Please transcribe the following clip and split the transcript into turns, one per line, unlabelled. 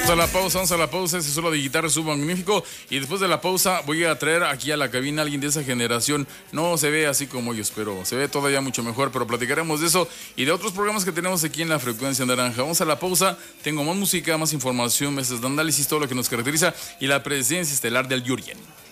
Vamos a la pausa, ese solo de guitarra es magnífico. Y después de la pausa voy a traer aquí a la cabina a alguien de esa generación. No se ve así como ellos, pero se ve todavía mucho mejor. Pero platicaremos de eso y de otros programas que tenemos aquí en la Frecuencia Naranja. Vamos a la pausa, tengo más música, más información, meses de análisis, todo lo que nos caracteriza y la presencia estelar del Yurien.